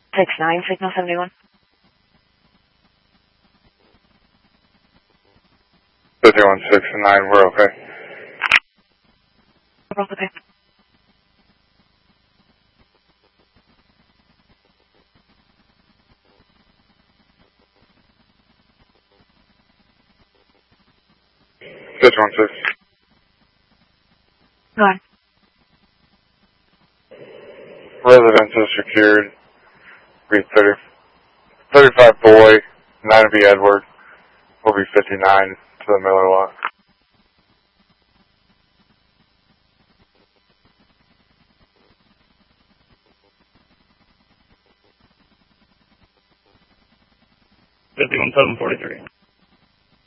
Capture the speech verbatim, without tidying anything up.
six nine, signal seventy-one. fifty-one six nine, we're okay. We're both okay. fifty-one six. Go on. Residence is secured. Be thirty, thirty-five boy, nine will be Edward. Will be fifty-nine to the Miller lot. fifty-one seven forty-three.